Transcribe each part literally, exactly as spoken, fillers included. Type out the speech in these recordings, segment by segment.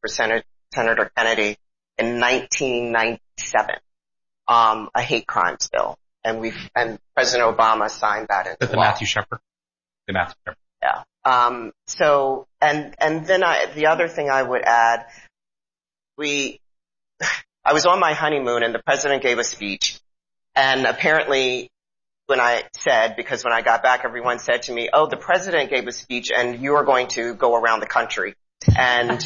for Senator, Senator Kennedy in nineteen ninety-seven, um, a hate crimes bill. And we and President Obama signed that into With the law. Matthew Shepard. The Matthew Shepard. Yeah. Um, so, and, and then I, the other thing I would add, we, I was on my honeymoon and the president gave a speech, and apparently when I said, because when I got back, everyone said to me, oh, the president gave a speech and you are going to go around the country and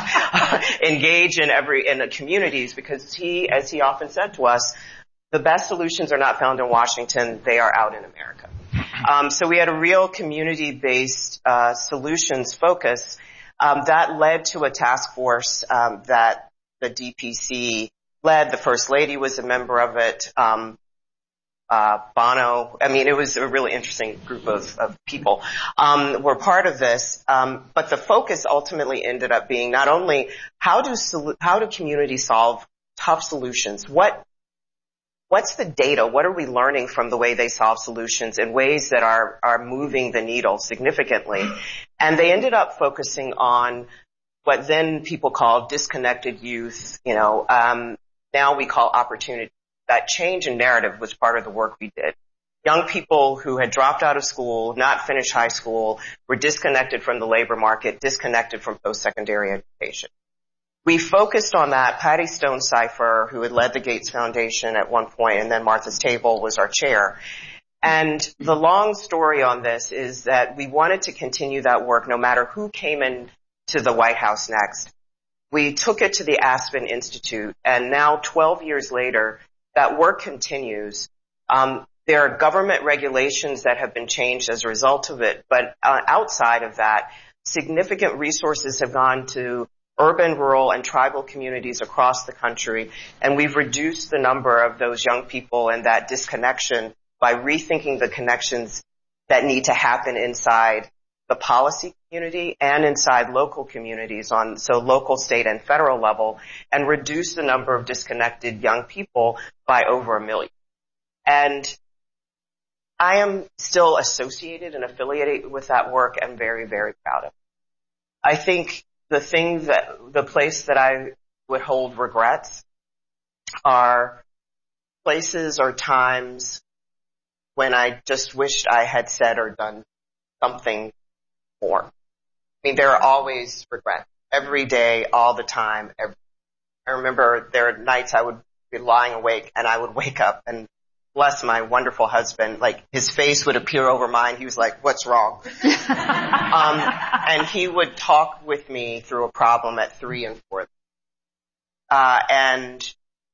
engage in every, in the communities, because he, as he often said to us, the best solutions are not found in Washington, they are out in America. Um, so we had a real community-based uh, solutions focus um, that led to a task force um, that the D P C led. The First Lady was a member of it. Um, uh, Bono. I mean, it was a really interesting group of, of people um, were part of this. Um, but the focus ultimately ended up being not only how do solu- how do communities solve tough solutions? What What's the data? What are we learning from the way they solve solutions in ways that are, are moving the needle significantly? And they ended up focusing on what then people call disconnected youth, you know, um, now we call opportunity. That change in narrative was part of the work we did. Young people who had dropped out of school, not finished high school, were disconnected from the labor market, disconnected from post-secondary education. We focused on that. Patty Stone-Cipher, who had led the Gates Foundation at one point, and then Martha's Table was our chair. And the long story on this is that we wanted to continue that work no matter who came in to the White House next. We took it to the Aspen Institute, and now twelve years later, that work continues. Um, there are government regulations that have been changed as a result of it, but uh, outside of that, significant resources have gone to urban, rural, and tribal communities across the country, and we've reduced the number of those young people and that disconnection by rethinking the connections that need to happen inside the policy community and inside local communities on so local, state, and federal level, and reduce the number of disconnected young people by over a million. And I am still associated and affiliated with that work and very, very proud of it. I think the thing that, the place that I would hold regrets are places or times when I just wished I had said or done something more. I mean, there are always regrets. Every day, all the time. Every, I remember there are nights I would be lying awake and I would wake up and bless my wonderful husband, like his face would appear over mine. He was like, what's wrong? um, and he would talk with me through a problem at three and four. Uh, and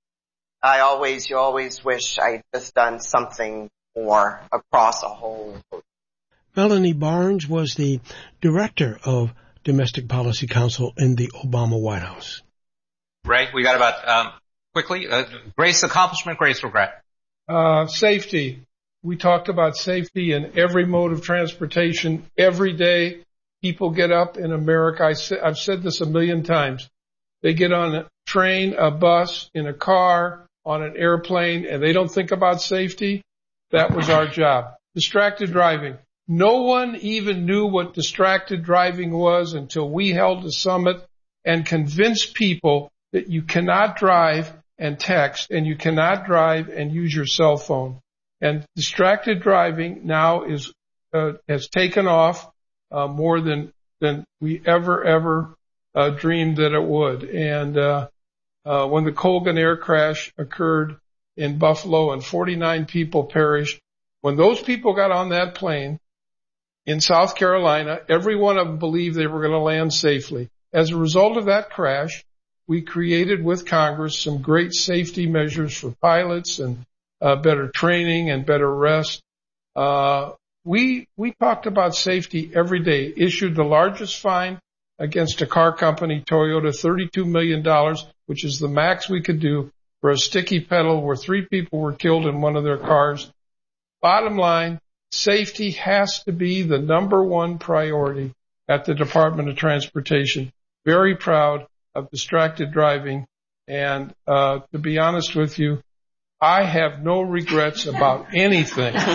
I always, you always wish I'd just done something more across a whole. Melanie Barnes was the director of Domestic Policy Council in the Obama White House. Ray, we got about, um, quickly, uh, Grace accomplishment, Grace regret. Uh, safety. We talked about safety in every mode of transportation every day. People get up in America. I say, I've said this a million times. They get on a train, a bus, in a car, on an airplane, and they don't think about safety. That was our job. Distracted driving. No one even knew what distracted driving was until we held a summit and convinced people that you cannot drive and text, and you cannot drive and use your cell phone. And distracted driving now is uh, has taken off uh, more than than we ever ever uh, dreamed that it would. And uh, uh, when the Colgan air crash occurred in Buffalo and forty-nine people perished, when those people got on that plane in South Carolina, every one of them believed they were going to land safely. As a result of that crash, we created with Congress some great safety measures for pilots and uh, better training and better rest. Uh, we we talked about safety every day, issued the largest fine against a car company, Toyota, thirty-two million dollars, which is the max we could do for a sticky pedal where three people were killed in one of their cars. Bottom line, safety has to be the number one priority at the Department of Transportation. Very proud of distracted driving. And uh to be honest with you, I have no regrets about anything. Love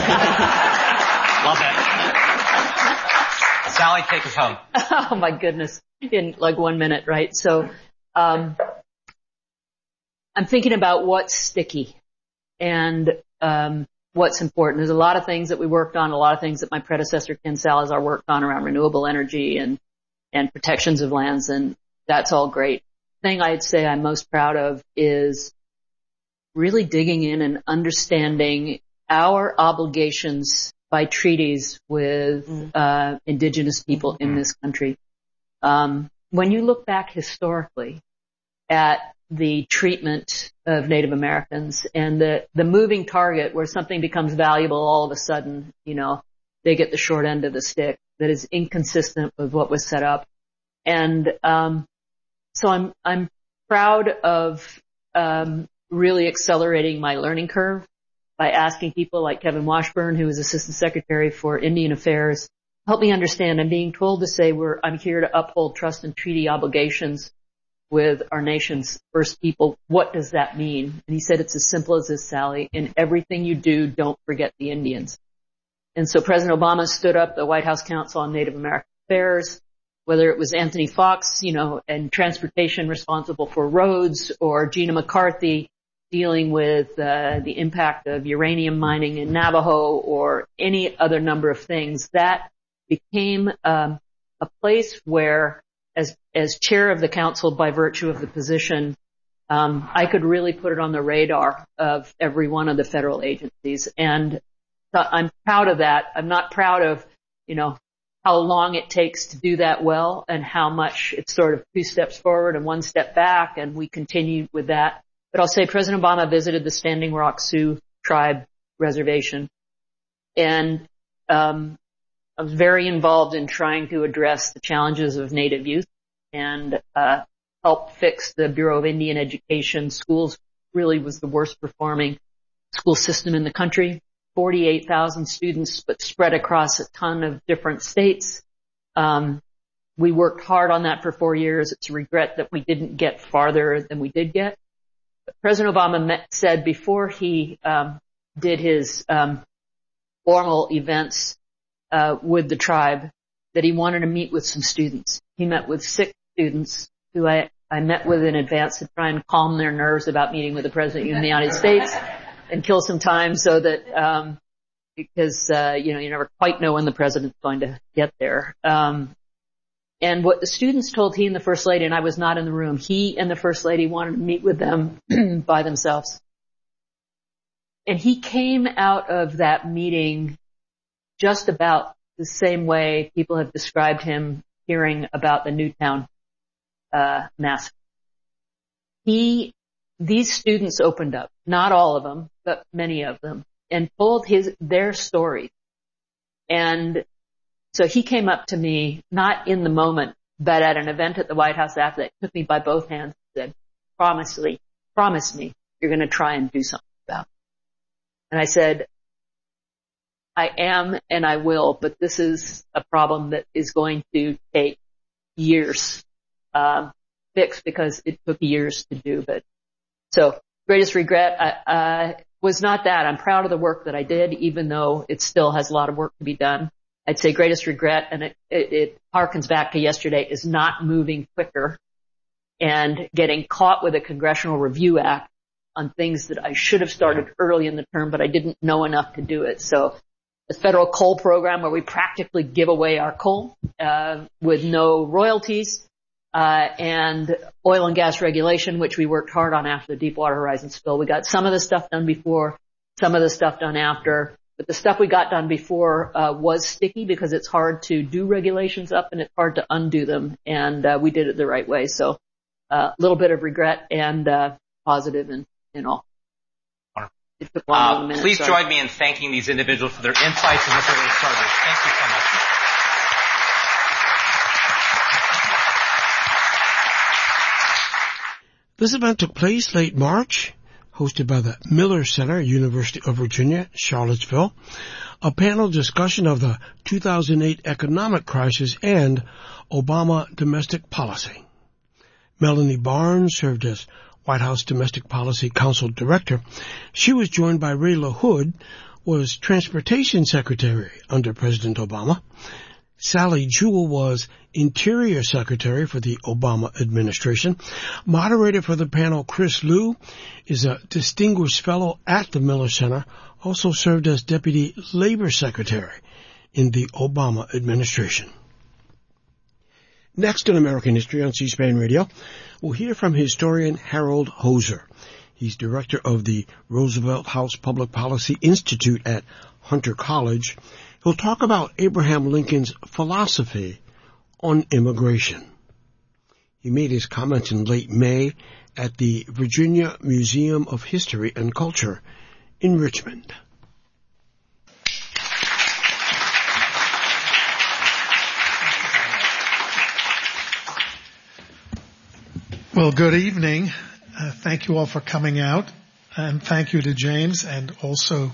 it. Sally, take us home. Oh, my goodness. In like one minute, right? So um, I'm thinking about what's sticky and um, what's important. There's a lot of things that we worked on, a lot of things that my predecessor Ken Salazar worked on around renewable energy and and protections of lands, and that's all great. The thing I'd say I'm most proud of is really digging in and understanding our obligations by treaties with uh, indigenous people in this country. Um, when you look back historically at the treatment of Native Americans and the, the moving target where something becomes valuable all of a sudden, you know, they get the short end of the stick that is inconsistent with what was set up. And um, so I'm I'm proud of um, really accelerating my learning curve by asking people like Kevin Washburn, who is Assistant Secretary for Indian Affairs, help me understand. I'm being told to say we're, I'm here to uphold trust and treaty obligations with our nation's first people. What does that mean? And he said, it's as simple as this, Sally. In everything you do, don't forget the Indians. And so President Obama stood up the White House Council on Native American Affairs, whether it was Anthony Fox, you know, and transportation responsible for roads, or Gina McCarthy dealing with uh, the impact of uranium mining in Navajo, or any other number of things. That became um, a place where, as as chair of the council by virtue of the position, um, I could really put it on the radar of every one of the federal agencies. And so I'm proud of that. I'm not proud of, you know, how long it takes to do that well and how much it's sort of two steps forward and one step back, and we continue with that. But I'll say President Obama visited the Standing Rock Sioux Tribe Reservation, and um, I was very involved in trying to address the challenges of Native youth and uh, help fix the Bureau of Indian Education. Schools really was the worst performing school system in the country. forty-eight thousand students, but spread across a ton of different states. Um, we worked hard on that for four years. It's a regret that we didn't get farther than we did get. But President Obama met, said before he um, did his um, formal events uh, with the tribe that he wanted to meet with some students. He met with six students who I, I met with in advance to try and calm their nerves about meeting with the President of the United States and kill some time so that, um, because, uh, you know, you never quite know when the President's going to get there. Um, and what the students told he and the First Lady, and I was not in the room, he and the First Lady wanted to meet with them by themselves. And he came out of that meeting just about the same way people have described him hearing about the Newtown, uh, massacre. He, these students opened up, not all of them, but many of them, and told his, their stories. And so he came up to me, not in the moment, but at an event at the White House after that, took me by both hands and said, promise me, promise me you're going to try and do something about it. And I said, I am and I will, but this is a problem that is going to take years, um, fix because it took years to do. But so greatest regret, I, uh, was not that. I'm proud of the work that I did, even though it still has a lot of work to be done. I'd say greatest regret, and it, it, it harkens back to yesterday, is not moving quicker and getting caught with a Congressional Review Act on things that I should have started early in the term, but I didn't know enough to do it. So the federal coal program, where we practically give away our coal uh, with no royalties, uh, and oil and gas regulation, which we worked hard on after the Deepwater Horizon spill. We got some of the stuff done before, some of the stuff done after. But the stuff we got done before uh, was sticky because it's hard to do regulations up and it's hard to undo them. And uh, we did it the right way. So a uh, little bit of regret and uh, positive in, in all. It took one uh, minute, please sorry. join me in thanking these individuals for their insights and their service. Thank you so much. This event took place late March, hosted by the Miller Center, University of Virginia, Charlottesville, a panel discussion of the two thousand eight economic crisis and Obama domestic policy. Melanie Barnes served as White House Domestic Policy Council Director. She was joined by Ray LaHood, was Transportation Secretary under President Obama. Sally Jewell was Interior Secretary for the Obama administration. Moderator for the panel, Chris Liu, is a distinguished fellow at the Miller Center, also served as Deputy Labor Secretary in the Obama administration. Next in American History on C-SPAN Radio, we'll hear from historian Harold Hoser. He's director of the Roosevelt House Public Policy Institute at Hunter College. He'll talk about Abraham Lincoln's philosophy on immigration. He made his comments in late May at the Virginia Museum of History and Culture in Richmond. Well, good evening. Uh, thank you all for coming out, and thank you to James and also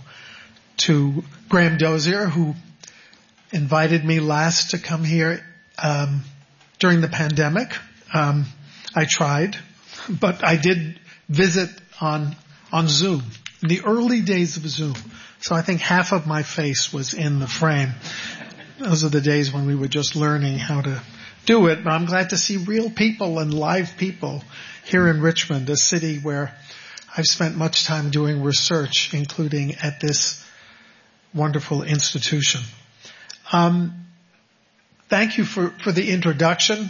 to Graham Dozier, who invited me last to come here um, during the pandemic. Um, I tried, but I did visit on on Zoom, in the early days of Zoom. So I think half of my face was in the frame. Those are the days when we were just learning how to do it. But I'm glad to see real people and live people here in Richmond, a city where I've spent much time doing research, including at this wonderful institution. Um, thank you for, for the introduction.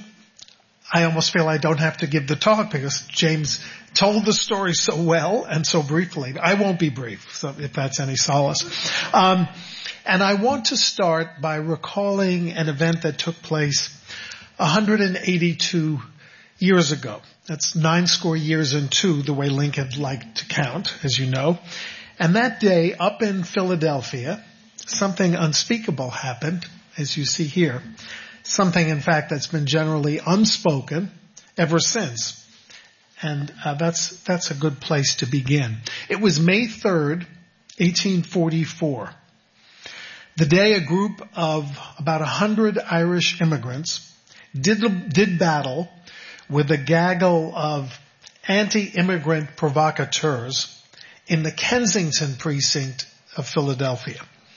I almost feel I don't have to give the talk because James told the story so well and so briefly. I won't be brief, so if that's any solace. Um, and I want to start by recalling an event that took place one hundred eighty-two years ago. That's nine score years and two, the way Lincoln liked to count, as you know. And that day, up in Philadelphia, something unspeakable happened, as you see here. Something, in fact, that's been generally unspoken ever since. And uh, that's that's a good place to begin. It was May third, eighteen forty-four. The day a group of about one hundred Irish immigrants did did battle with a gaggle of anti-immigrant provocateurs in the Kensington precinct of Philadelphia.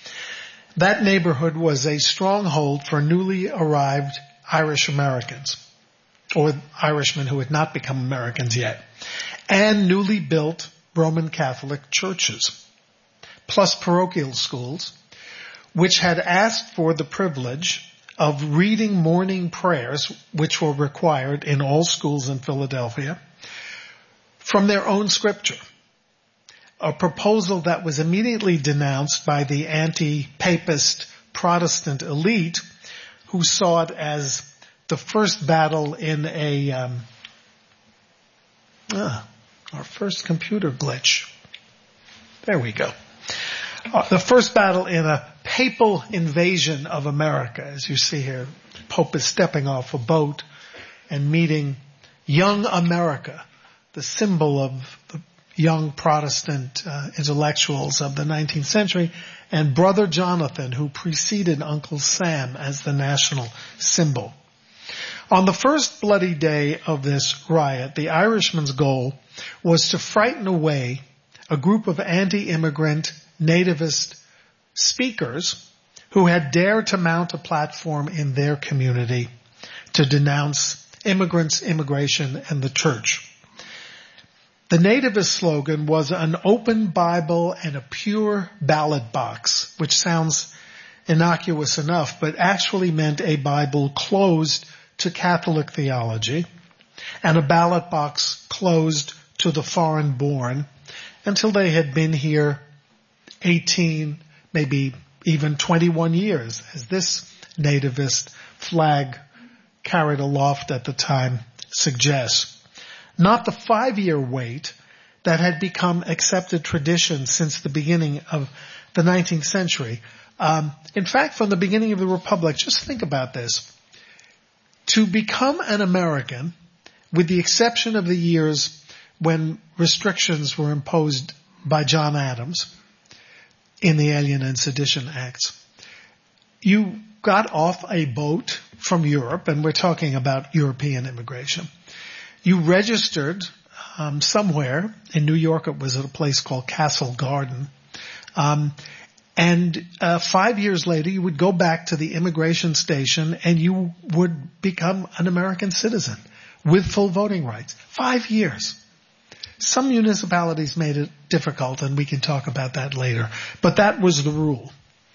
That neighborhood was a stronghold for newly arrived Irish Americans, or Irishmen who had not become Americans yet, and newly built Roman Catholic churches, plus parochial schools, which had asked for the privilege of reading morning prayers, which were required in all schools in Philadelphia, from their own scripture. A proposal that was immediately denounced by the anti-papist Protestant elite, who saw it as the first battle in a, um, ah, our first computer glitch. There we go. Uh, the first battle in a papal invasion of America. As you see here, Pope is stepping off a boat and meeting young America, the symbol of the young Protestant uh, intellectuals of the nineteenth century, and Brother Jonathan, who preceded Uncle Sam as the national symbol. On the first bloody day of this riot, the Irishmen's goal was to frighten away a group of anti-immigrant nativist speakers who had dared to mount a platform in their community to denounce immigrants, immigration, and the church. The nativist slogan was an open Bible and a pure ballot box, which sounds innocuous enough, but actually meant a Bible closed to Catholic theology and a ballot box closed to the foreign-born until they had been here eighteen, maybe even twenty-one years, as this nativist flag carried aloft at the time suggests. Not the five-year wait that had become accepted tradition since the beginning of the nineteenth century. Um, in fact, from the beginning of the Republic, just think about this. To become an American, with the exception of the years when restrictions were imposed by John Adams in the Alien and Sedition Acts, you got off a boat from Europe, and we're talking about European immigration. You registered um, somewhere in New York. It was at a place called Castle Garden. Um, And uh, five years later, you would go back to the immigration station and you would become an American citizen with full voting rights. Five years. Some municipalities made it difficult, and we can talk about that later. But that was the rule.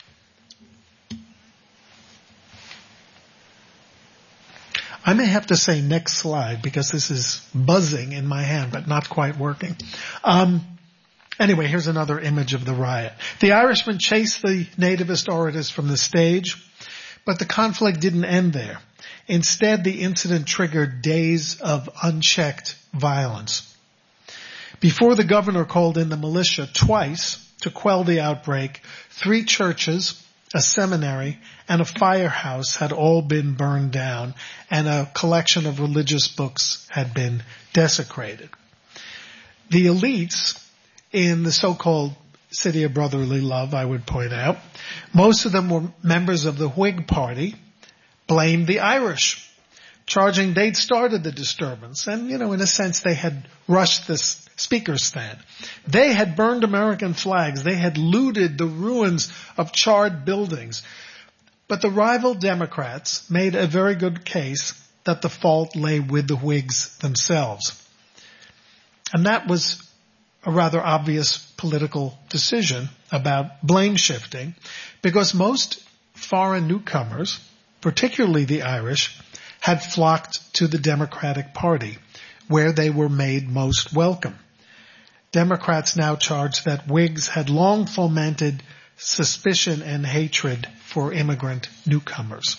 I may have to say next slide because this is buzzing in my hand, but not quite working. Um, Anyway, here's another image of the riot. The Irishmen chased the nativist orators from the stage, but the conflict didn't end there. Instead, the incident triggered days of unchecked violence. Before the governor called in the militia twice to quell the outbreak, three churches, a seminary, and a firehouse had all been burned down, and a collection of religious books had been desecrated. The elites in the so-called City of Brotherly Love, I would point out, most of them were members of the Whig Party, blamed the Irish, charging they'd started the disturbance. And, you know, in a sense, they had rushed this speaker's stand. They had burned American flags. They had looted the ruins of charred buildings. But the rival Democrats made a very good case that the fault lay with the Whigs themselves. And that was a rather obvious political decision about blame shifting, because most foreign newcomers, particularly the Irish, had flocked to the Democratic Party, where they were made most welcome. Democrats now charged that Whigs had long fomented suspicion and hatred for immigrant newcomers.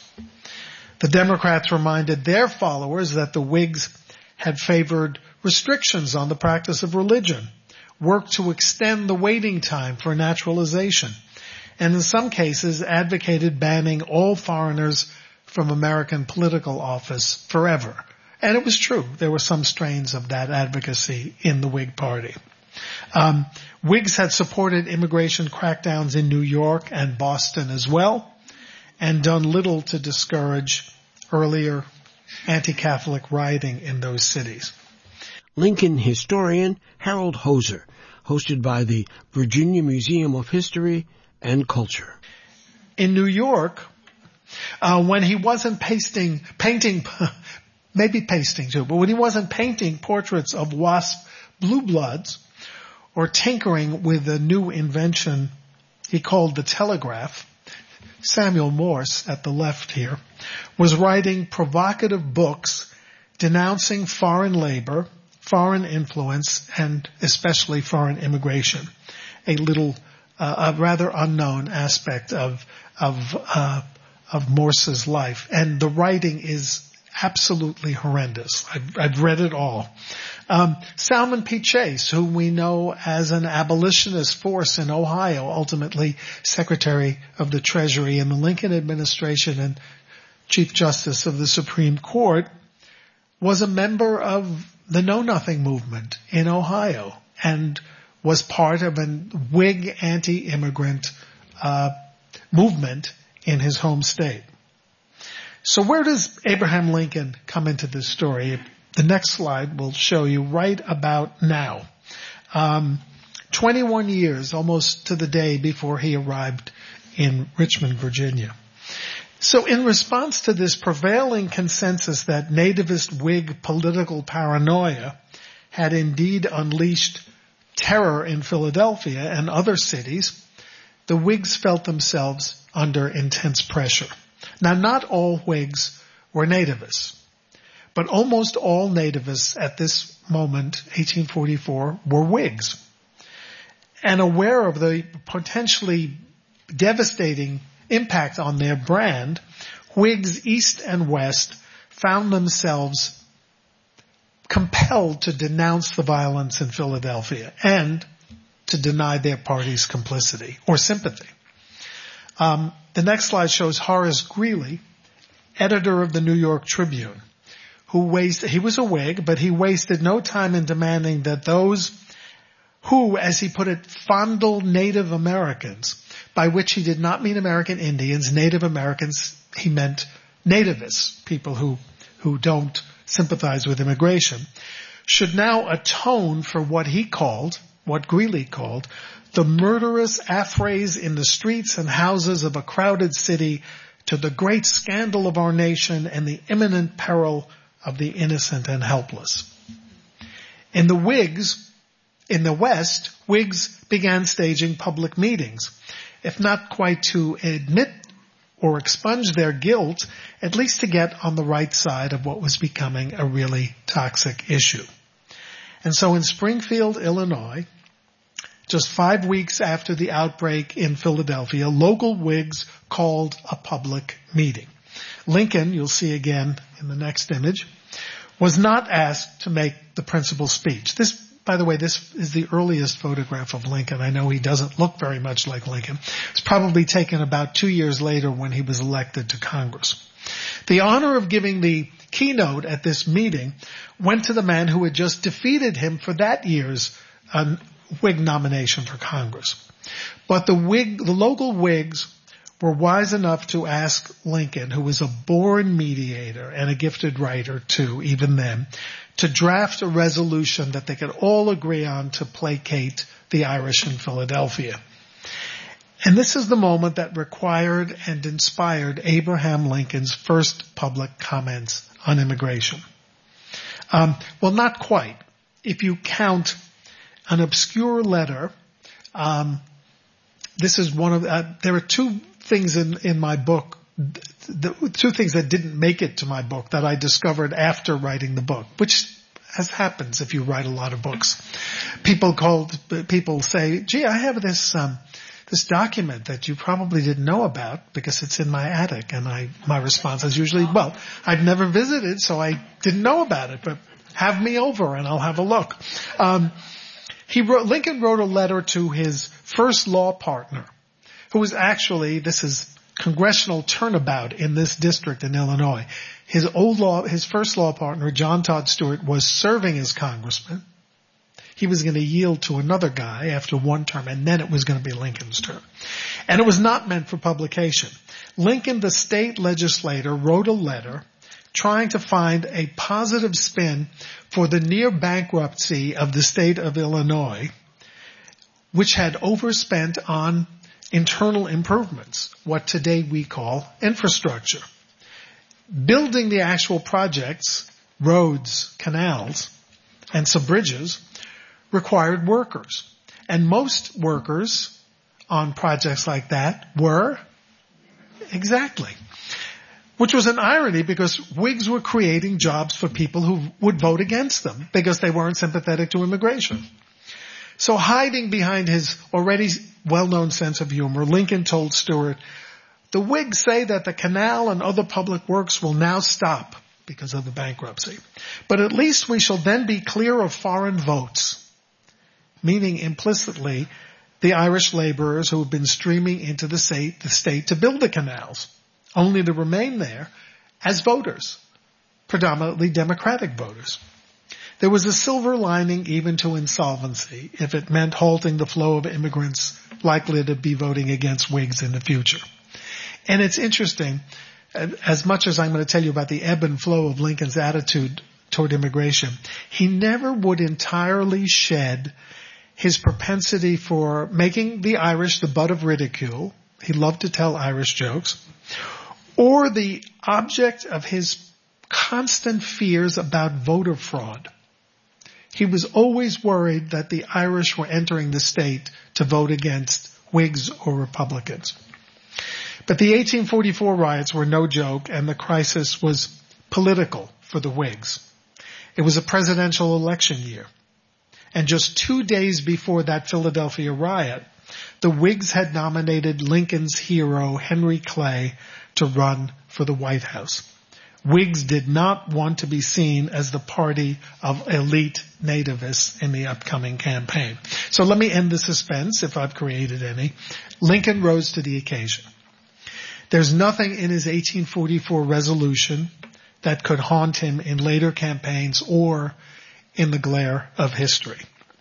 The Democrats reminded their followers that the Whigs had favored restrictions on the practice of religion, worked to extend the waiting time for naturalization, and in some cases advocated banning all foreigners from American political office forever. And it was true. There were some strains of that advocacy in the Whig Party. Um, Whigs had supported immigration crackdowns in New York and Boston as well, and done little to discourage earlier anti-Catholic rioting in those cities. Lincoln historian Harold Hoser, hosted by the Virginia Museum of History and Culture. In New York, uh, when he wasn't pasting, painting, maybe pasting too, but when he wasn't painting portraits of WASP blue bloods or tinkering with a new invention he called the telegraph, Samuel Morse, at the left here, was writing provocative books denouncing foreign labor, foreign influence, and especially foreign immigration. A little, uh, a rather unknown aspect of, of, uh, of Morse's life. And the writing is absolutely horrendous. I've, I've read it all. Um, Salmon P. Chase, whom we know as an abolitionist force in Ohio, ultimately Secretary of the Treasury in the Lincoln administration and Chief Justice of the Supreme Court, was a member of the Know Nothing movement in Ohio and was part of a Whig anti-immigrant uh, movement in his home state. So where does Abraham Lincoln come into this story? The next slide will show you right about now. Um, twenty-one years, almost to the day before he arrived in Richmond, Virginia. So in response to this prevailing consensus that nativist Whig political paranoia had indeed unleashed terror in Philadelphia and other cities, the Whigs felt themselves under intense pressure. Now, not all Whigs were nativists, but almost all nativists at this moment, eighteen forty-four, were Whigs. And aware of the potentially devastating impact on their brand, Whigs East and West found themselves compelled to denounce the violence in Philadelphia and to deny their party's complicity or sympathy. Um, the next slide shows Horace Greeley, editor of the New York Tribune, who wasted, he was a Whig, but he wasted no time in demanding that those who, as he put it, fondle Native Americans, by which he did not mean American Indians, Native Americans, he meant nativists, people who, who don't sympathize with immigration, should now atone for what he called, what Greeley called the murderous affrays in the streets and houses of a crowded city to the great scandal of our nation and the imminent peril of the innocent and helpless. In the Whigs, in the West, Whigs began staging public meetings, if not quite to admit or expunge their guilt, at least to get on the right side of what was becoming a really toxic issue. And so in Springfield, Illinois, just five weeks after the outbreak in Philadelphia, local Whigs called a public meeting. Lincoln, you'll see again in the next image, was not asked to make the principal speech. This, by the way, this is the earliest photograph of Lincoln. I know he doesn't look very much like Lincoln. It's probably taken about two years later when he was elected to Congress. The honor of giving the keynote at this meeting went to the man who had just defeated him for that year's uh, Whig nomination for Congress. But the Whig, the local Whigs were wise enough to ask Lincoln, who was a born mediator and a gifted writer too, even then, to draft a resolution that they could all agree on to placate the Irish in Philadelphia. And this is the moment that required and inspired Abraham Lincoln's first public comments on immigration. Um, well, not quite. If you count an obscure letter, um, this is one of, uh, there are two things in, in my book, the, two things that didn't make it to my book that I discovered after writing the book, which as happens if you write a lot of books. People called, people say, gee, I have this, um, this document that you probably didn't know about because it's in my attic. And I, my response is usually, well, I've never visited, so I didn't know about it, but have me over and I'll have a look. Um, he wrote, Lincoln wrote a letter to his first law partner, who was actually, this is congressional turnabout in this district in Illinois. His old law, his first law partner, John Todd Stewart, was serving as congressman. He was going to yield to another guy after one term, and then it was going to be Lincoln's term. And it was not meant for publication. Lincoln, the state legislator, wrote a letter trying to find a positive spin for the near bankruptcy of the state of Illinois, which had overspent on internal improvements, what today we call infrastructure. Building the actual projects, roads, canals, and some bridges, required workers. And most workers on projects like that were, exactly. Which was an irony because Whigs were creating jobs for people who would vote against them because they weren't sympathetic to immigration. So hiding behind his already well-known sense of humor, Lincoln told Stewart, the Whigs say that the canal and other public works will now stop because of the bankruptcy. But at least we shall then be clear of foreign votes, meaning implicitly the Irish laborers who have been streaming into the state, the state to build the canals, only to remain there as voters, predominantly Democratic voters. There was a silver lining even to insolvency if it meant halting the flow of immigrants likely to be voting against Whigs in the future. And it's interesting, as much as I'm going to tell you about the ebb and flow of Lincoln's attitude toward immigration, he never would entirely shed his propensity for making the Irish the butt of ridicule. He loved to tell Irish jokes. Or the object of his constant fears about voter fraud. He was always worried that the Irish were entering the state to vote against Whigs or Republicans. But the eighteen forty-four riots were no joke, and the crisis was political for the Whigs. It was a presidential election year. And just two days before that Philadelphia riot, the Whigs had nominated Lincoln's hero, Henry Clay, to run for the White House. Whigs did not want to be seen as the party of elite nativists in the upcoming campaign. So let me end the suspense, if I've created any. Lincoln rose to the occasion. There's nothing in his eighteen forty-four resolution that could haunt him in later campaigns or in the glare of history.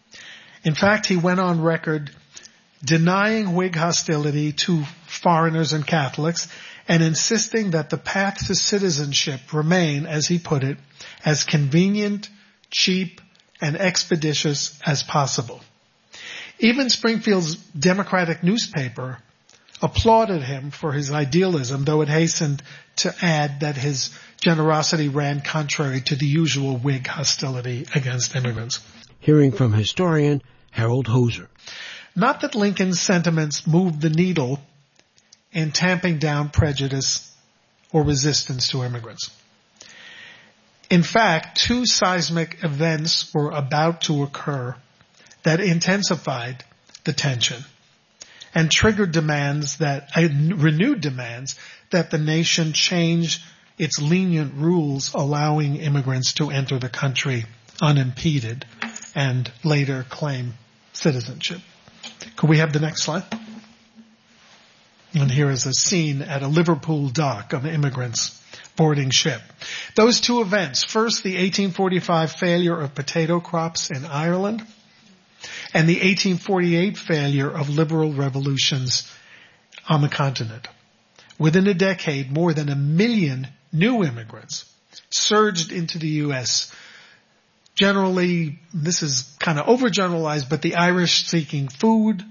In fact, he went on record denying Whig hostility to foreigners and Catholics and insisting that the path to citizenship remain, as he put it, as convenient, cheap, and expeditious as possible. Even Springfield's Democratic newspaper applauded him for his idealism, though it hastened to add that his generosity ran contrary to the usual Whig hostility against immigrants. Hearing from historian Harold Hoser. Not that Lincoln's sentiments moved the needle in tamping down prejudice or resistance to immigrants. In fact, two seismic events were about to occur that intensified the tension and triggered demands that, uh, renewed demands that the nation change its lenient rules allowing immigrants to enter the country unimpeded and later claim citizenship. Could we have the next slide? And here is a scene at a Liverpool dock of immigrants boarding ship. Those two events, first the eighteen forty-five failure of potato crops in Ireland, and the eighteen forty-eight failure of liberal revolutions on the continent. Within a decade, more than a million new immigrants surged into the U S. Generally, this is kind of overgeneralized, but the Irish seeking food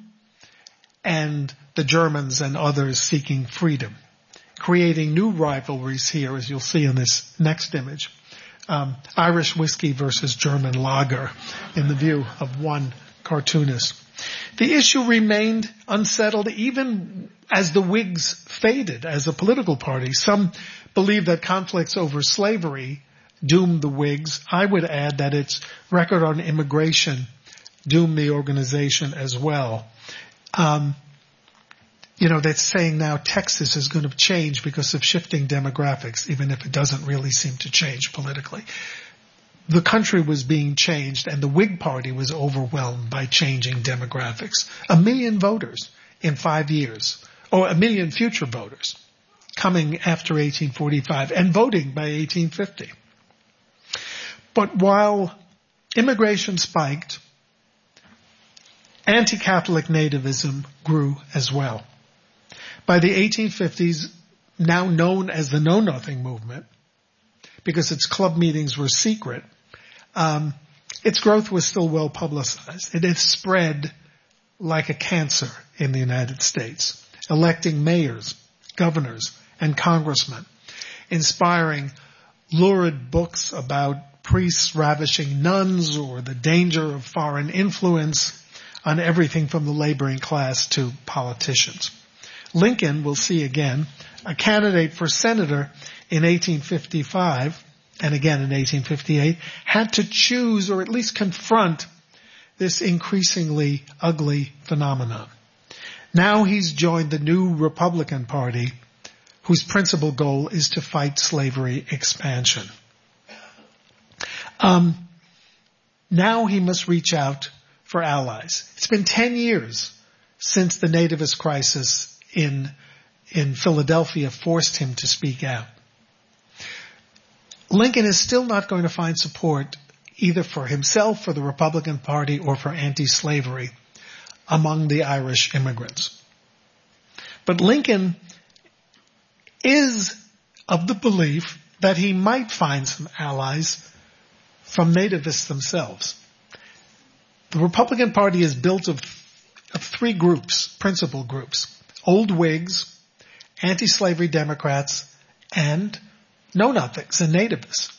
and the Germans and others seeking freedom, creating new rivalries here, as you'll see in this next image. Um, Irish whiskey versus German lager in the view of one cartoonist. The issue remained unsettled even as the Whigs faded as a political party. Some believe that conflicts over slavery doomed the Whigs. I would add that its record on immigration doomed the organization as well. Um, you know, they're saying now Texas is going to change because of shifting demographics, even if it doesn't really seem to change politically. The country was being changed and the Whig Party was overwhelmed by changing demographics. A million voters in five years, or a million future voters coming after eighteen forty-five and voting by eighteen fifty. But while immigration spiked, anti-Catholic nativism grew as well. By the eighteen fifties, now known as the Know Nothing movement, because its club meetings were secret, um, its growth was still well publicized. It had spread like a cancer in the United States, electing mayors, governors, and congressmen, inspiring lurid books about priests ravishing nuns or the danger of foreign influence on everything from the laboring class to politicians. Lincoln, we'll see again, a candidate for senator in eighteen fifty-five and again in eighteen fifty-eight, had to choose or at least confront this increasingly ugly phenomenon. Now he's joined the new Republican Party, whose principal goal is to fight slavery expansion. Um, now he must reach out for allies. It's been ten years since the nativist crisis in, in Philadelphia forced him to speak out. Lincoln is still not going to find support either for himself, for the Republican Party, or for anti-slavery among the Irish immigrants. But Lincoln is of the belief that he might find some allies from nativists themselves. The Republican Party is built of, of three groups, principal groups: old Whigs, anti-slavery Democrats, and know-nothings and nativists.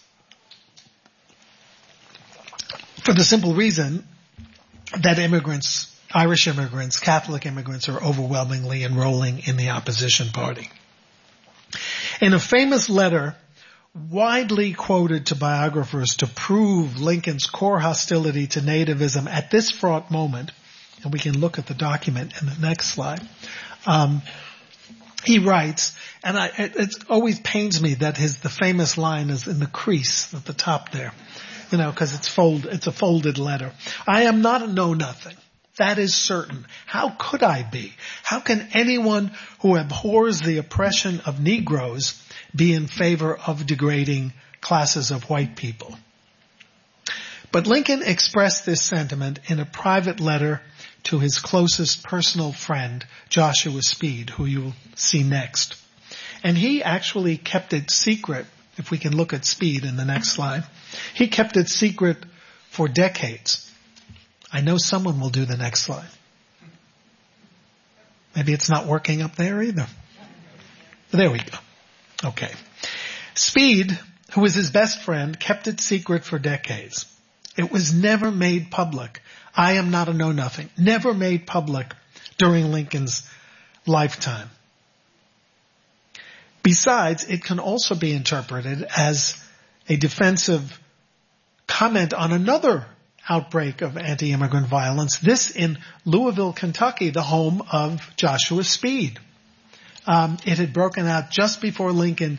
For the simple reason that immigrants, Irish immigrants, Catholic immigrants, are overwhelmingly enrolling in the opposition party. In a famous letter widely quoted to biographers to prove Lincoln's core hostility to nativism at this fraught moment, and we can look at the document in the next slide, um, he writes, and I, it, it always pains me that his the famous line is in the crease at the top there, you know, because it's fold, it's a folded letter. I am not a know-nothing. That is certain. How could I be? How can anyone who abhors the oppression of Negroes be in favor of degrading classes of white people? But Lincoln expressed this sentiment in a private letter to his closest personal friend, Joshua Speed, who you'll see next. And he actually kept it secret, if we can look at Speed in the next slide. He kept it secret for decades. I know someone will do the next slide. Maybe it's not working up there either. There we go. Okay. Speed, who was his best friend, kept it secret for decades. It was never made public. I am not a know-nothing. Never made public during Lincoln's lifetime. Besides, it can also be interpreted as a defensive comment on another outbreak of anti-immigrant violence, this in Louisville, Kentucky, the home of Joshua Speed. Um, it had broken out just before Lincoln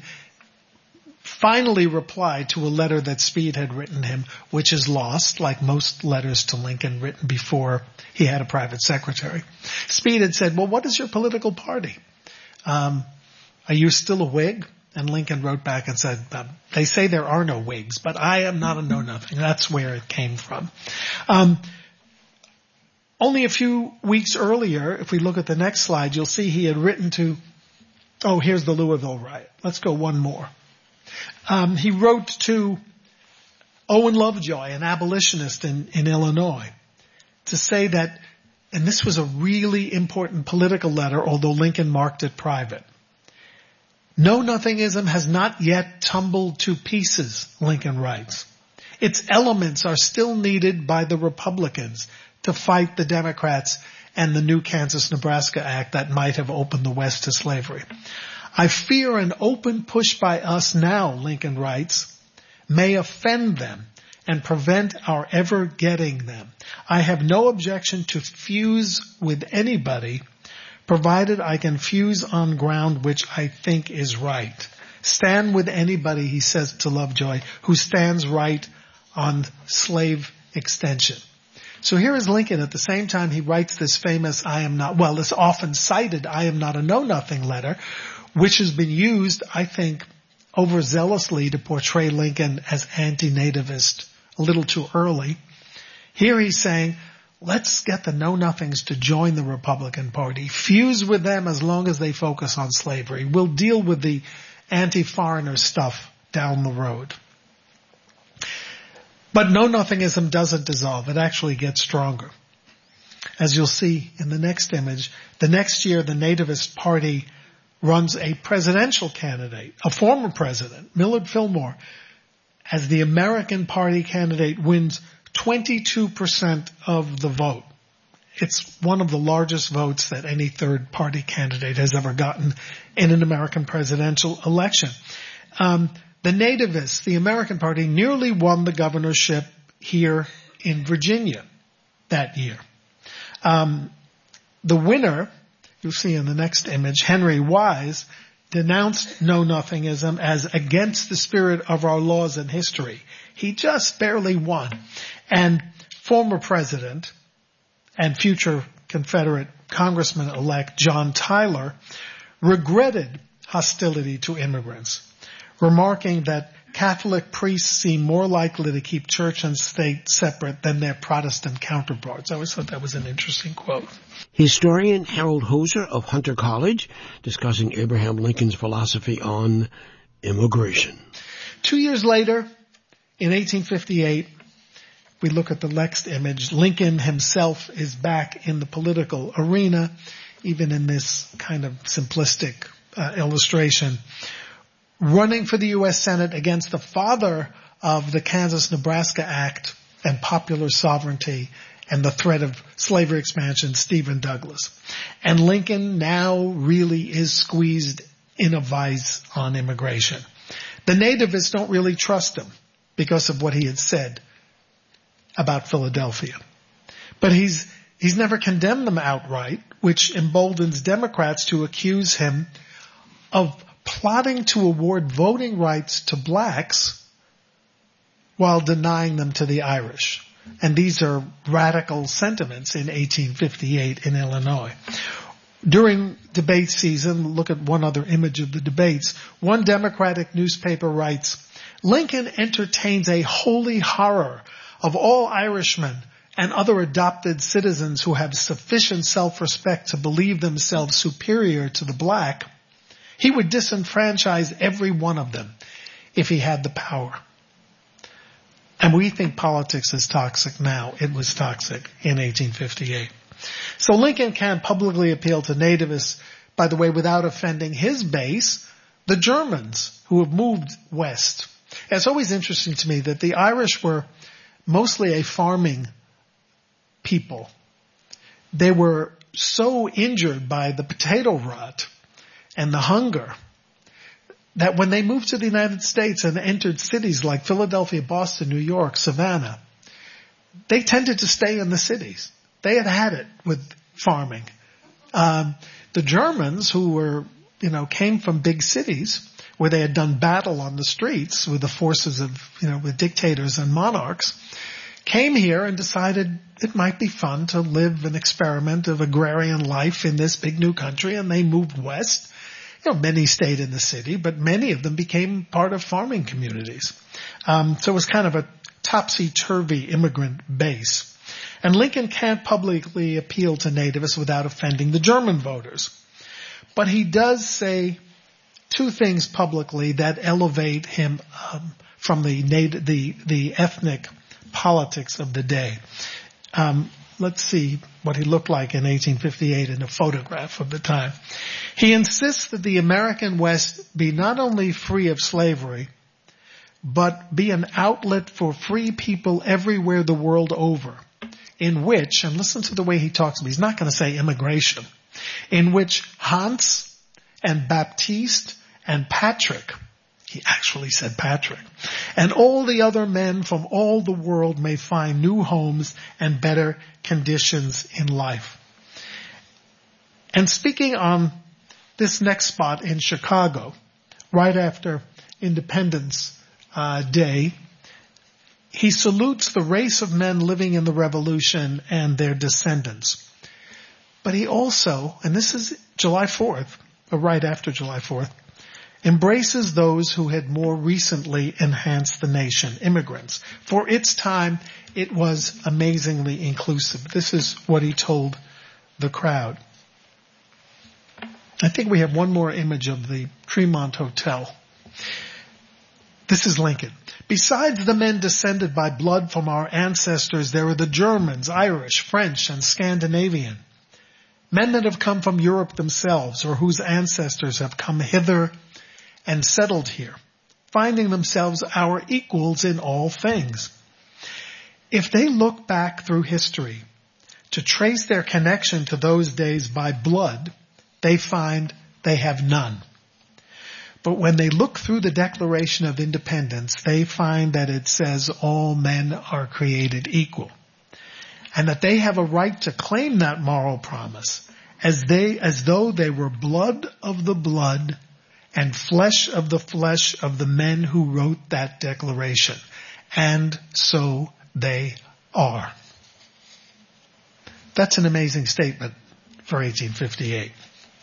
finally replied to a letter that Speed had written him, which is lost, like most letters to Lincoln written before he had a private secretary. Speed had said, well, what is your political party? Um, are you still a Whig? And Lincoln wrote back and said, they say there are no Whigs, but I am not a know-nothing. That's where it came from. Um, only a few weeks earlier, if we look at the next slide, you'll see he had written to, oh, here's the Louisville riot. Let's go one more. Um, he wrote to Owen Lovejoy, an abolitionist in, in Illinois, to say that, and this was a really important political letter, although Lincoln marked it private. Know-nothingism has not yet tumbled to pieces, Lincoln writes. Its elements are still needed by the Republicans to fight the Democrats and the new Kansas-Nebraska Act that might have opened the West to slavery. I fear an open push by us now, Lincoln writes, may offend them and prevent our ever getting them. I have no objection to fuse with anybody, provided I can fuse on ground which I think is right. Stand with anybody, he says to Lovejoy, who stands right on slave extension. So here is Lincoln. At the same time, he writes this famous I am not, well, this often cited I am not a know-nothing letter, which has been used, I think, overzealously to portray Lincoln as anti-nativist a little too early. Here he's saying, let's get the know-nothings to join the Republican Party. Fuse with them as long as they focus on slavery. We'll deal with the anti-foreigner stuff down the road. But know-nothingism doesn't dissolve. It actually gets stronger. As you'll see in the next image, the next year the Nativist Party runs a presidential candidate, a former president, Millard Fillmore, as the American Party candidate, wins twenty-two percent of the vote. It's one of the largest votes that any third party candidate has ever gotten in an American presidential election. Um, the Nativists, the American Party, nearly won the governorship here in Virginia that year. Um, the winner, you'll see in the next image, Henry Wise, denounced know-nothingism as against the spirit of our laws and history. He just barely won. And former president and future Confederate Congressman-elect John Tyler regretted hostility to immigrants, remarking that Catholic priests seem more likely to keep church and state separate than their Protestant counterparts. I always thought that was an interesting quote. Historian Harold Hoser of Hunter College discussing Abraham Lincoln's philosophy on immigration. Two years later, in eighteen fifty-eight, we look at the next image. Lincoln himself is back in the political arena, even in this kind of simplistic uh, illustration, running for the U S Senate against the father of the Kansas-Nebraska Act and popular sovereignty and the threat of slavery expansion, Stephen Douglas. And Lincoln now really is squeezed in a vice on immigration. The nativists don't really trust him because of what he had said about Philadelphia. But he's he's never condemned them outright, which emboldens Democrats to accuse him of plotting to award voting rights to blacks while denying them to the Irish. And these are radical sentiments in eighteen fifty-eight in Illinois. During debate season, look at one other image of the debates. One Democratic newspaper writes, Lincoln entertains a holy horror of all Irishmen and other adopted citizens who have sufficient self-respect to believe themselves superior to the black. He would disenfranchise every one of them if he had the power. And we think politics is toxic now. It was toxic in eighteen fifty-eight. So Lincoln can't publicly appeal to nativists, by the way, without offending his base, the Germans who have moved west. And it's always interesting to me that the Irish were mostly a farming people. They were so injured by the potato rot and the hunger that when they moved to the United States and entered cities like Philadelphia, Boston, New York, Savannah, they tended to stay in the cities. They had had it with farming. Um, the Germans, who were, you know, came from big cities where they had done battle on the streets with the forces of, you know, with dictators and monarchs, came here and decided it might be fun to live an experiment of agrarian life in this big new country, and they moved west. You know, many stayed in the city, but many of them became part of farming communities. Um, so it was kind of a topsy-turvy immigrant base. And Lincoln can't publicly appeal to nativists without offending the German voters. But he does say two things publicly that elevate him um, from the, nat- the the ethnic politics of the day. Um, let's see what he looked like in eighteen fifty-eight in a photograph of the time. He insists that the American West be not only free of slavery, but be an outlet for free people everywhere the world over, in which, and listen to the way he talks to me, he's not going to say immigration, in which Hans and Baptiste and Patrick, he actually said Patrick, and all the other men from all the world may find new homes and better conditions in life. And speaking on this next spot in Chicago, right after Independence uh, Day, he salutes the race of men living in the Revolution and their descendants. But he also, and this is July fourth, or right after July fourth, embraces those who had more recently enhanced the nation, immigrants. For its time, it was amazingly inclusive. This is what he told the crowd. I think we have one more image of the Tremont Hotel. This is Lincoln. Besides the men descended by blood from our ancestors, there are the Germans, Irish, French, and Scandinavian. Men that have come from Europe themselves, or whose ancestors have come hither and settled here, finding themselves our equals in all things. If they look back through history to trace their connection to those days by blood, they find they have none. But when they look through the Declaration of Independence, they find that it says all men are created equal, and that they have a right to claim that moral promise as they, as though they were blood of the blood and flesh of the flesh of the men who wrote that declaration. And so they are. That's an amazing statement for eighteen fifty-eight.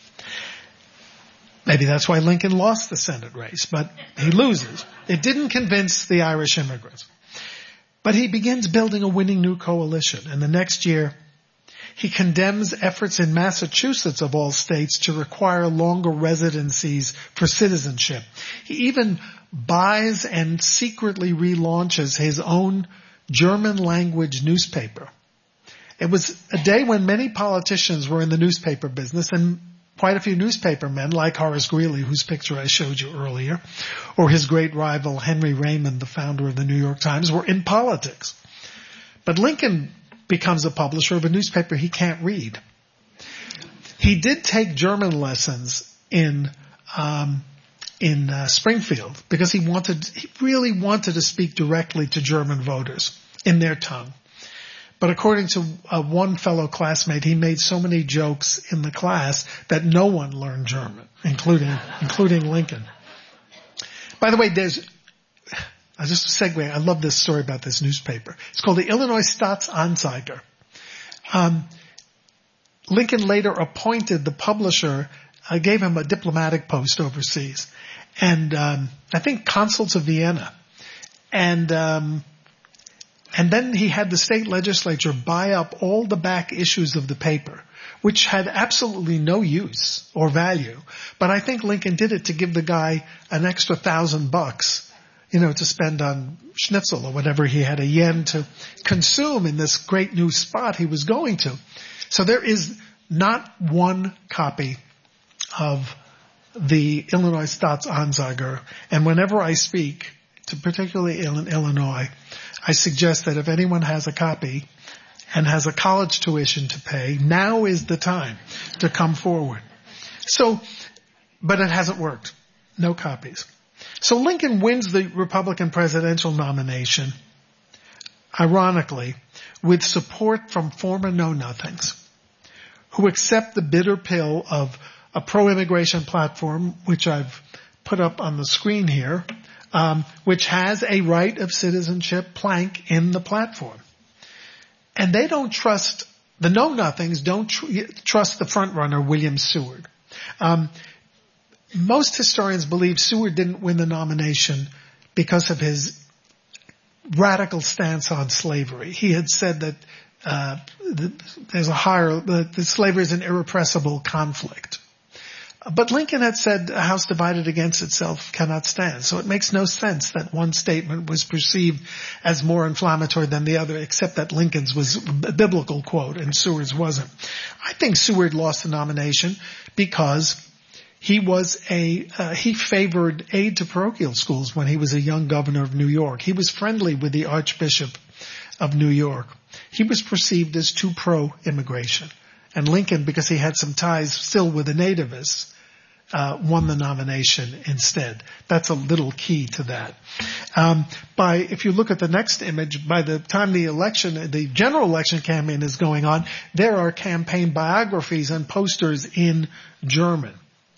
Maybe that's why Lincoln lost the Senate race, but he loses. It didn't convince the Irish immigrants. But he begins building a winning new coalition, and the next year he condemns efforts in Massachusetts, of all states, to require longer residencies for citizenship. He even buys and secretly relaunches his own German language newspaper. It was a day when many politicians were in the newspaper business, and quite a few newspaper men, like Horace Greeley, whose picture I showed you earlier, or his great rival Henry Raymond, the founder of the New York Times, were in politics. But Lincoln becomes a publisher of a newspaper he can't read. He did take German lessons in um, in uh, Springfield because he wanted, he really wanted to speak directly to German voters in their tongue. But according to uh, one fellow classmate, he made so many jokes in the class that no one learned German, including including Lincoln. By the way, there's uh, just a segue. I love this story about this newspaper. It's called the Illinois Staatsanzeiger. Um, Lincoln later appointed the publisher, uh, gave him a diplomatic post overseas, and um, I think consuls of Vienna, and. Um, And then he had the state legislature buy up all the back issues of the paper, which had absolutely no use or value. But I think Lincoln did it to give the guy an extra thousand bucks, you know, to spend on schnitzel or whatever he had a yen to consume in this great new spot he was going to. So there is not one copy of the Illinois Staatsanzeiger, and whenever I speak, to particularly in Illinois, I suggest that if anyone has a copy and has a college tuition to pay, now is the time to come forward. So, but it hasn't worked. No copies. So Lincoln wins the Republican presidential nomination, ironically, with support from former know-nothings who accept the bitter pill of a pro-immigration platform, which I've put up on the screen here, um, which has a right of citizenship plank in the platform. And they don't trust, the know-nothings don't tr- trust the front-runner, William Seward. Um, most historians believe Seward didn't win the nomination because of his radical stance on slavery. He had said that uh, there's a higher, that slavery is an irrepressible conflict. But Lincoln had said a house divided against itself cannot stand. So it makes no sense that one statement was perceived as more inflammatory than the other, except that Lincoln's was a biblical quote and Seward's wasn't. I think Seward lost the nomination because he was a, uh, he favored aid to parochial schools when he was a young governor of New York. He was friendly with the Archbishop of New York. He was perceived as too pro-immigration. And Lincoln, because he had some ties still with the nativists, uh, won the nomination instead. That's a little key to that. Um, by, if you look at the next image, by the time the election, the general election campaign is going on, there are campaign biographies and posters in German,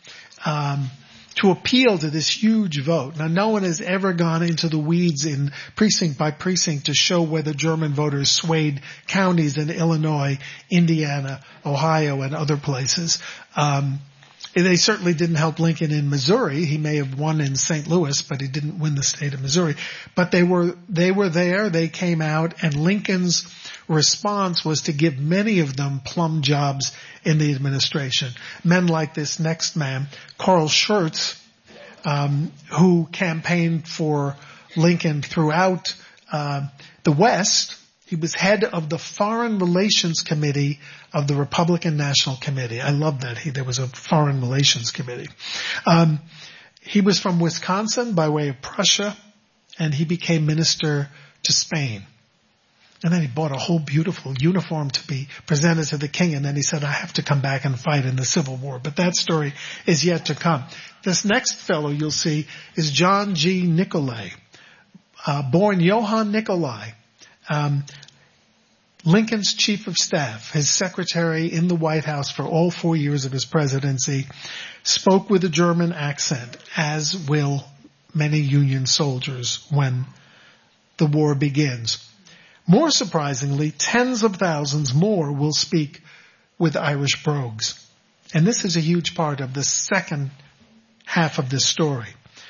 um, to appeal to this huge vote. Now, no one has ever gone into the weeds in precinct by precinct to show whether German voters swayed counties in Illinois, Indiana, Ohio, and other places. Um, they certainly didn't help Lincoln in Missouri. He may have won in Saint Louis, but he didn't win the state of Missouri. But they were, they were there, they came out, and Lincoln's response was to give many of them plum jobs in the administration. Men like this next man, Carl Schurz, um, who campaigned for Lincoln throughout uh, the West. He was head of the Foreign Relations Committee of the Republican National Committee. I love that. He, there was a Foreign Relations Committee. Um, he was from Wisconsin by way of Prussia, and he became minister to Spain. And then he bought a whole beautiful uniform to be presented to the king, and then he said, I have to come back and fight in the Civil War. But that story is yet to come. This next fellow you'll see is John G. Nicolay, uh, born Johann Nicolay, um, Lincoln's chief of staff, his secretary in the White House for all four years of his presidency, spoke with a German accent, as will many Union soldiers when the war begins. More surprisingly, tens of thousands more will speak with Irish brogues. And this is a huge part of the second half of this story.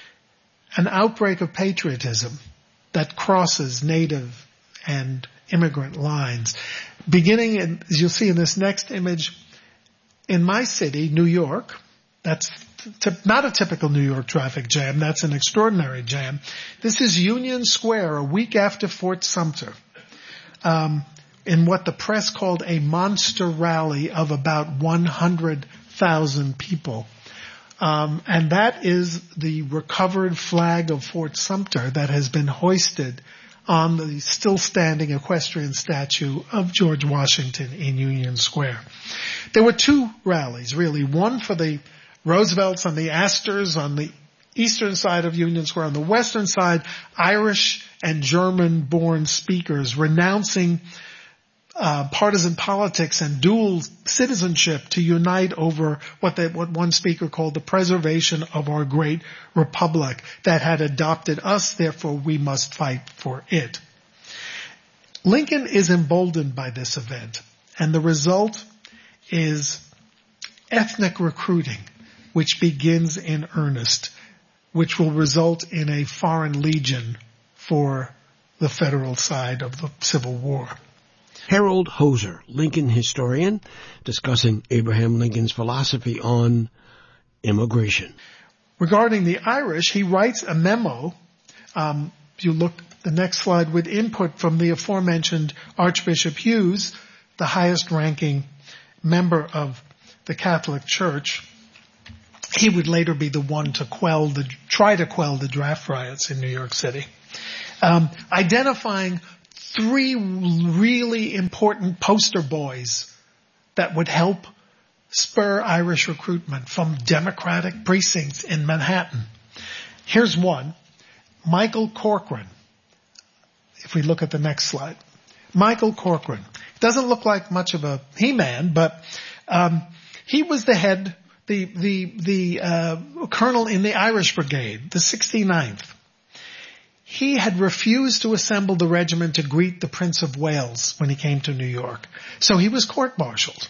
An outbreak of patriotism that crosses native and immigrant lines. Beginning, in, as you'll see in this next image, in my city, New York, that's t- not a typical New York traffic jam, that's an extraordinary jam. This is Union Square, a week after Fort Sumter. Um, in what the press called a monster rally of about one hundred thousand people. Um, and that is the recovered flag of Fort Sumter that has been hoisted on the still standing equestrian statue of George Washington in Union Square. There were two rallies, really. One for the Roosevelts and the Astors on the eastern side of Union Square. On the western side, Irish and German-born speakers renouncing uh, partisan politics and dual citizenship to unite over what they, what one speaker called the preservation of our great republic that had adopted us, therefore we must fight for it. Lincoln is emboldened by this event, and the result is ethnic recruiting, which begins in earnest, which will result in a foreign legion for the federal side of the Civil War. Harold Hoser, Lincoln historian, discussing Abraham Lincoln's philosophy on immigration. Regarding the Irish, he writes a memo. Um, if you look at the next slide, with input from the aforementioned Archbishop Hughes, the highest ranking member of the Catholic Church. He would later be the one to quell the, try to quell the draft riots in New York City. Um, identifying three really important poster boys that would help spur Irish recruitment from Democratic precincts in Manhattan. Here's one, Michael Corcoran. If we look at the next slide. Michael Corcoran. Doesn't look like much of a he-man, but um, he was the head, the the the uh, colonel in the Irish Brigade, the sixty-ninth. He had refused to assemble the regiment to greet the Prince of Wales when he came to New York. So he was court-martialed.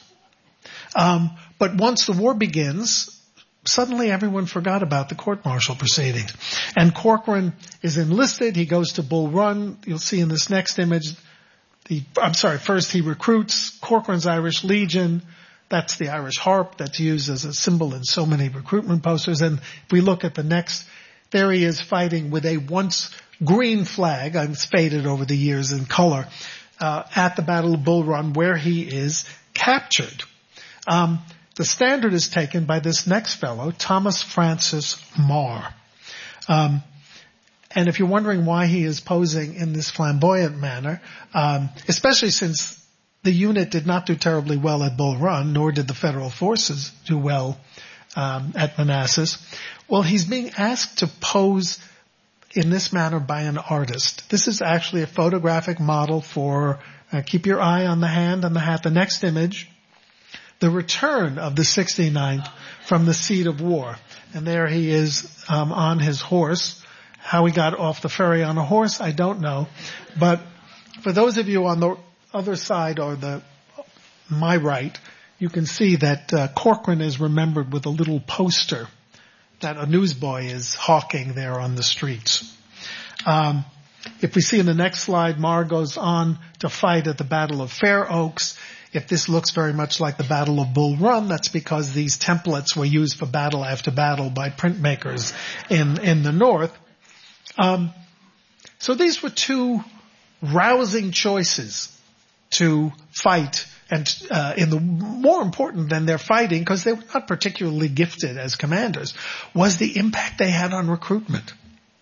Um, but once the war begins, suddenly everyone forgot about the court-martial proceedings. And Corcoran is enlisted. He goes to Bull Run. You'll see in this next image, the, I'm sorry, first he recruits Corcoran's Irish Legion. That's the Irish harp that's used as a symbol in so many recruitment posters. And if we look at the next, there he is fighting with a once green flag, it's faded over the years in color, uh, at the Battle of Bull Run, where he is captured. Um, the standard is taken by this next fellow, Thomas Francis Marr. Um, and if you're wondering why he is posing in this flamboyant manner, um, especially since the unit did not do terribly well at Bull Run, nor did the federal forces do well um, at Manassas, well, he's being asked to pose in this manner by an artist. This is actually a photographic model for, uh, keep your eye on the hand and the hat. The next image, the return of the sixty-ninth from the seat of war. And there he is um, on his horse. How he got off the ferry on a horse, I don't know. But for those of you on the other side or the my right, you can see that uh, Corcoran is remembered with a little poster that a newsboy is hawking there on the streets. Um, if we see in the next slide, Marr goes on to fight at the Battle of Fair Oaks. If this looks very much like the Battle of Bull Run, that's because these templates were used for battle after battle by printmakers in, in the North. Um, so these were two rousing choices to fight, and uh, in the more important than their fighting, because they were not particularly gifted as commanders, was the impact they had on recruitment.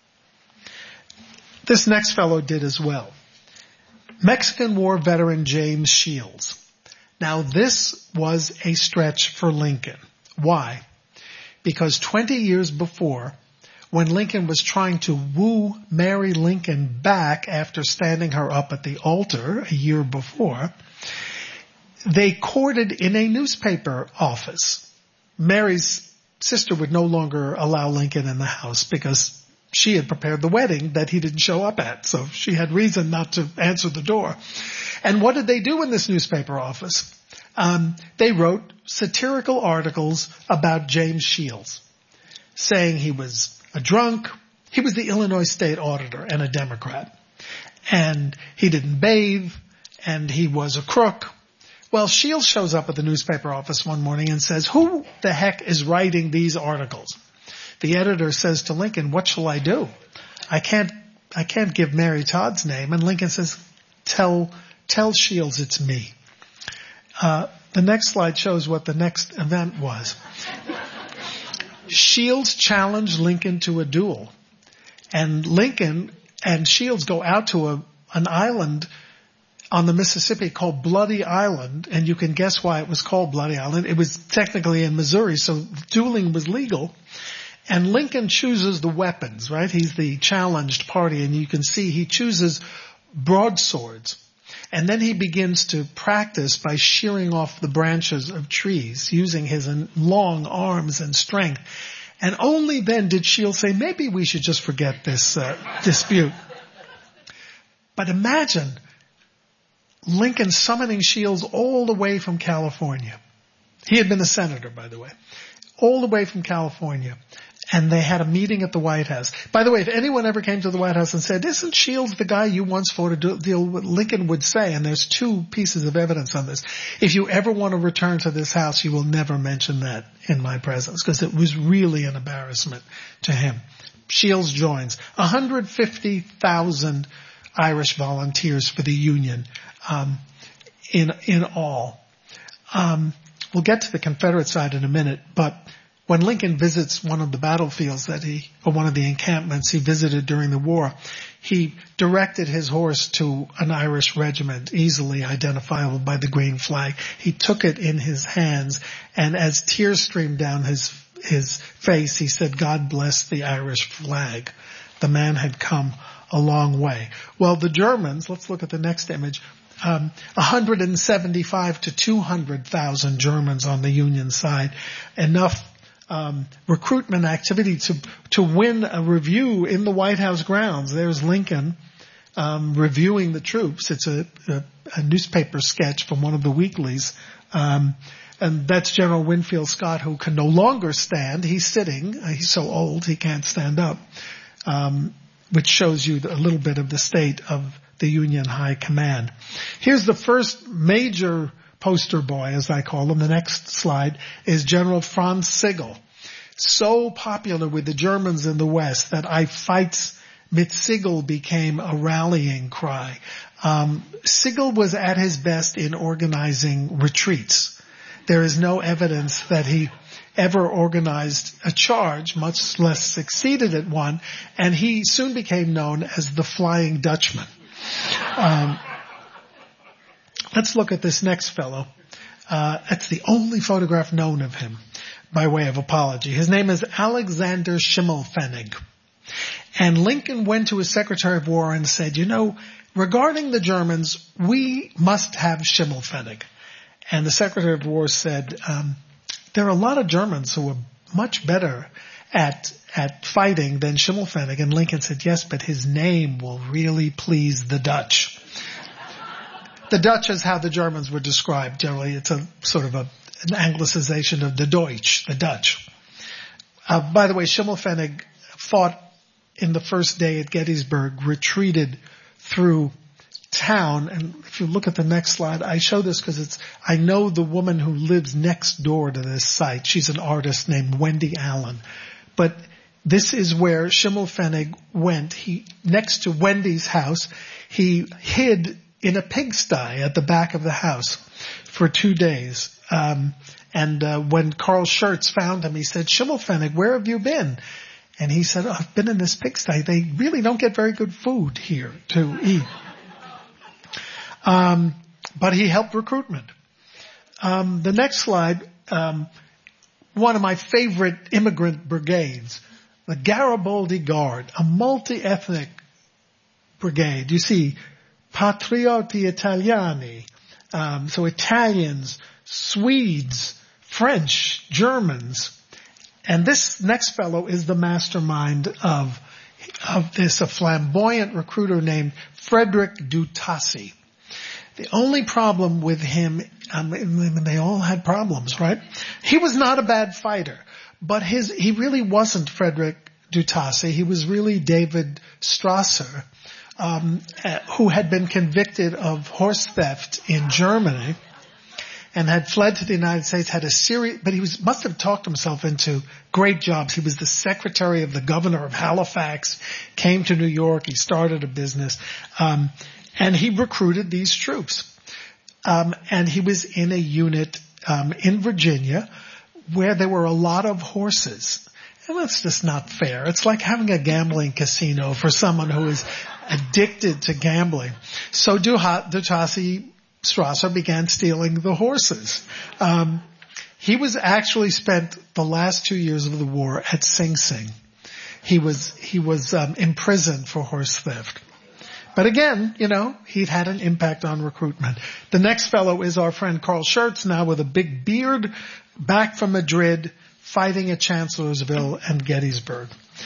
This next fellow did as well. Mexican War veteran James Shields. Now this was a stretch for Lincoln. Why? Because twenty years before, when Lincoln was trying to woo Mary Lincoln back after standing her up at the altar a year before, they courted in a newspaper office. Mary's sister would no longer allow Lincoln in the house because she had prepared the wedding that he didn't show up at. So she had reason not to answer the door. And what did they do in this newspaper office? Um, they wrote satirical articles about James Shields, saying he was a drunk. He was the Illinois state auditor and a Democrat. And he didn't bathe, and he was a crook. Well, Shields shows up at the newspaper office one morning and says, who the heck is writing these articles? The editor says to Lincoln, what shall I do? I can't, I can't give Mary Todd's name. And Lincoln says, tell, tell Shields it's me. Uh, the next slide shows what the next event was. Shields challenged Lincoln to a duel. And Lincoln and Shields go out to a, an island on the Mississippi called Bloody Island, and you can guess why it was called Bloody Island. It was technically in Missouri, so dueling was legal. And Lincoln chooses the weapons, right? He's the challenged party, and you can see he chooses broadswords. And then he begins to practice by shearing off the branches of trees, using his long arms and strength. And only then did Shields say, maybe we should just forget this uh, dispute. But imagine Lincoln summoning Shields all the way from California. He had been a senator, by the way. All the way from California. And they had a meeting at the White House. By the way, if anyone ever came to the White House and said, isn't Shields the guy you once fought a deal with, Lincoln would say, and there's two pieces of evidence on this, if you ever want to return to this house, you will never mention that in my presence, because it was really an embarrassment to him. Shields joins. one hundred fifty thousand Irish volunteers for the Union um, in in all. Um, we'll get to the Confederate side in a minute, but when Lincoln visits one of the battlefields that he, or one of the encampments he visited during the war, he directed his horse to an Irish regiment, easily identifiable by the green flag. He took it in his hands, and as tears streamed down his his face, he said, "God bless the Irish flag." The man had come a long way. Well, the Germans, let's look at the next image, um, one hundred seventy-five to two hundred thousand Germans on the Union side, enough Um, recruitment activity to to win a review in the White House grounds. There's Lincoln um, reviewing the troops. It's a, a, a newspaper sketch from one of the weeklies, um, and that's General Winfield Scott, who can no longer stand. He's sitting. Uh, he's so old he can't stand up, um, which shows you a little bit of the state of the Union High Command. Here's the first major poster boy, as I call him. The next slide is General Franz Sigel. So popular with the Germans in the West that "I fights mit Sigel" became a rallying cry. Um, Sigel was at his best in organizing retreats. There is no evidence that he ever organized a charge, much less succeeded at one, and he soon became known as the Flying Dutchman. Um, Let's look at this next fellow. Uh, that's the only photograph known of him, by way of apology. His name is Alexander Schimmelpfennig. And Lincoln went to his Secretary of War and said, you know, regarding the Germans, we must have Schimmelpfennig. And the Secretary of War said, um, there are a lot of Germans who are much better at at fighting than Schimmelpfennig. And Lincoln said, yes, but his name will really please the Dutch. The Dutch is how the Germans were described. Generally, it's a sort of a, an anglicization of the Deutsch, the Dutch. Uh, by the way, Schimmelpfennig fought in the first day at Gettysburg, retreated through town. And if you look at the next slide, I show this because it's, I know the woman who lives next door to this site. She's an artist named Wendy Allen. But this is where Schimmelpfennig went. He, next to Wendy's house, he hid in a pigsty at the back of the house for two days. Um, and uh, when Carl Schurz found him, he said, Schimmelpfennig, where have you been? And he said, oh, I've been in this pigsty. They really don't get very good food here to eat. Um, but he helped recruitment. Um, the next slide, um, one of my favorite immigrant brigades, the Garibaldi Guard, a multi-ethnic brigade. You see, Patrioti Italiani, um, so Italians, Swedes, French, Germans. And this next fellow is the mastermind of, of this, a flamboyant recruiter named Frederick Dutassi. The only problem with him, um, they all had problems, right? He was not a bad fighter, but his, he really wasn't Frederick Dutassi. He was really David Strasser, um, who had been convicted of horse theft in Germany and had fled to the United States, had a series, but he was, must have talked himself into great jobs. He was the secretary of the governor of Halifax, came to New York, he started a business, um, and he recruited these troops. Um, and he was in a unit, um, in Virginia where there were a lot of horses. And that's just not fair. It's like having a gambling casino for someone who is addicted to gambling. So Dutassi Strasser began stealing the horses. Um, he was actually spent the last two years of the war at Sing Sing. He was, he was, um, imprisoned for horse theft. But again, you know, he'd had an impact on recruitment. The next fellow is our friend Carl Schurz, now with a big beard, back from Madrid, fighting at Chancellorsville and Gettysburg.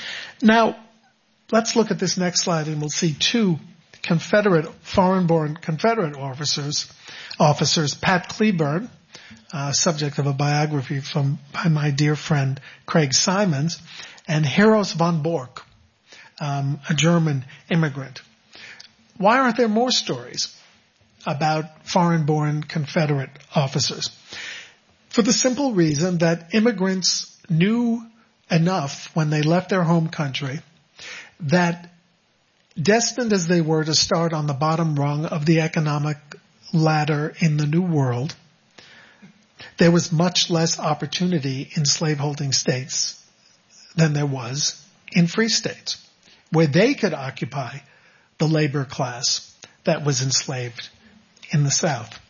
Now, let's look at this next slide and we'll see two Confederate, foreign-born Confederate officers, officers, Pat Cleburne, uh, subject of a biography from, by my dear friend Craig Simons, and Heros von Bork, um, a German immigrant. Why aren't there more stories about foreign-born Confederate officers? For the simple reason that immigrants knew enough when they left their home country that destined as they were to start on the bottom rung of the economic ladder in the New World, there was much less opportunity in slaveholding states than there was in free states, where they could occupy the labor class that was enslaved in the South.